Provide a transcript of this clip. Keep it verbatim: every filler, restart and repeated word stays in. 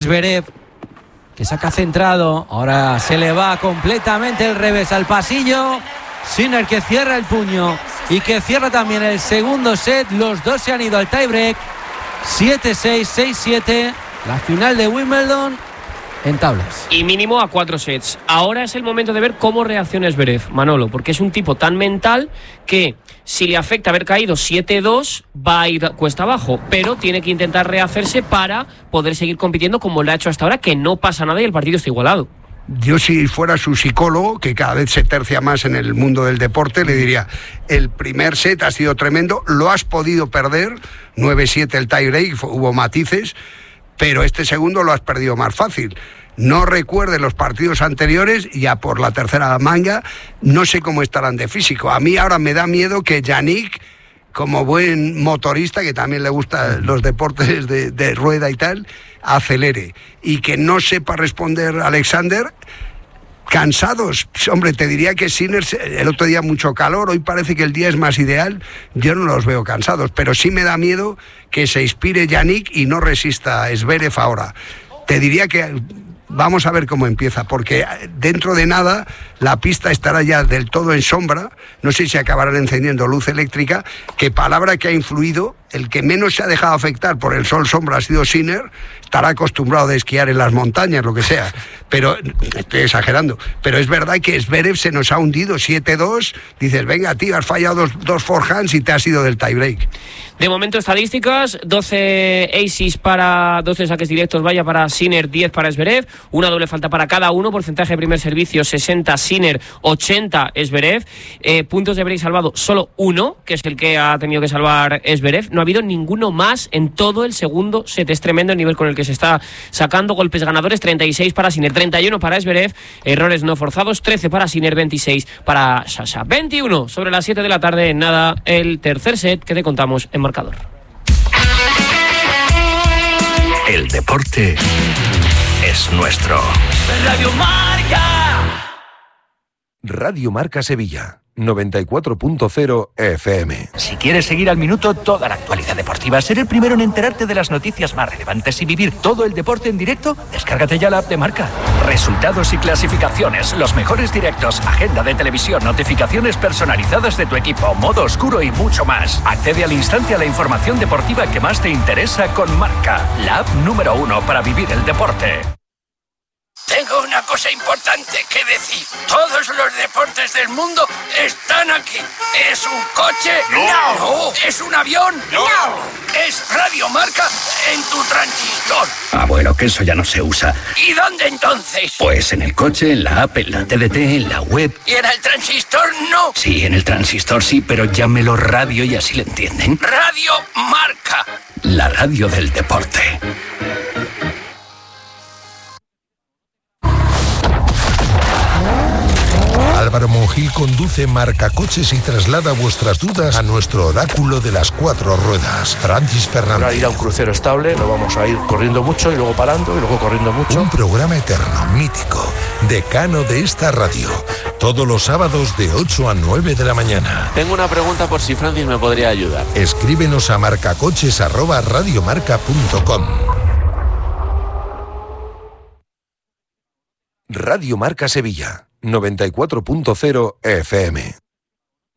Zverev, que saca centrado. Ahora se le va completamente el revés al pasillo. Sinner que cierra el puño y que cierra también el segundo set. Los dos se han ido al tiebreak. siete seis, seis siete. La final de Wimbledon en tablas. Y mínimo a cuatro sets. Ahora es el momento de ver cómo reacciona Zverev, Manolo, porque es un tipo tan mental que si le afecta haber caído siete dos, va a ir cuesta abajo, pero tiene que intentar rehacerse para poder seguir compitiendo como lo ha hecho hasta ahora, que no pasa nada y el partido está igualado. Yo, si fuera su psicólogo, que cada vez se tercia más en el mundo del deporte, le diría: el primer set ha sido tremendo, lo has podido perder, nueve siete el tiebreak, hubo matices, pero este segundo lo has perdido más fácil. No recuerde los partidos anteriores, ya por la tercera manga, no sé cómo estarán de físico. A mí ahora me da miedo que Jannik, como buen motorista, que también le gustan los deportes de, de rueda y tal, acelere. Y que no sepa responder Alexander, cansados. Hombre, te diría que Sinner, el otro día mucho calor, hoy parece que el día es más ideal. Yo no los veo cansados, pero sí me da miedo que se inspire Jannik y no resista Zverev ahora. Te diría que vamos a ver cómo empieza, porque dentro de nada la pista estará ya del todo en sombra. No sé si acabarán encendiendo luz eléctrica, que palabra que ha influido. El que menos se ha dejado afectar por el sol sombra ha sido Sinner. Estará acostumbrado a esquiar en las montañas, lo que sea, pero estoy exagerando, pero es verdad que Zverev se nos ha hundido siete dos. Dices, venga tío, has fallado dos, dos forehands y te has ido del tiebreak. De momento estadísticas: doce aces para doce saques directos, vaya para Sinner, diez para Zverev, una doble falta para cada uno, porcentaje de primer servicio sesenta Sinner, ochenta Zverev, eh, puntos de break salvado solo uno, que es el que ha tenido que salvar Zverev. No ha habido ninguno más en todo el segundo set. Es tremendo el nivel con el que se está sacando. Golpes ganadores: treinta y seis para Sinner, treinta y uno para Zverev, errores no forzados, trece para Sinner, veintiséis para Sasha. veintiuno sobre las siete de la tarde. Nada, el tercer set que te contamos en marcador. El deporte es nuestro. Radio Marca. Radio Marca Sevilla, noventa y cuatro punto cero F M. Si quieres seguir al minuto toda la actualidad deportiva, ser el primero en enterarte de las noticias más relevantes y vivir todo el deporte en directo, descárgate ya la app de Marca. Resultados y clasificaciones, los mejores directos, agenda de televisión, notificaciones personalizadas de tu equipo, modo oscuro y mucho más. Accede al instante a la información deportiva que más te interesa con Marca, la app número uno para vivir el deporte. Tengo una cosa importante que decir. Todos los deportes del mundo están aquí. ¿Es un coche? No. No. ¿Es un avión? No. ¿Es Radio Marca en tu transistor? Ah, bueno, que eso ya no se usa. ¿Y dónde entonces? Pues en el coche, en la app, en la T D T, en la web. ¿Y en el transistor no? Sí, en el transistor sí, pero llámelo radio y así le entienden. Radio Marca. La radio del deporte. Álvaro Monjil conduce Marca Coches y traslada vuestras dudas a nuestro oráculo de las cuatro ruedas, Francis Fernández. Para ir a un crucero estable no vamos a ir corriendo mucho y luego parando y luego corriendo mucho. Un programa eterno, mítico, decano de esta radio. Todos los sábados de ocho a nueve de la mañana. Tengo una pregunta por si Francis me podría ayudar. Escríbenos a marcacoches arroba radiomarca punto com. Radio Marca Sevilla, noventa y cuatro punto cero F M.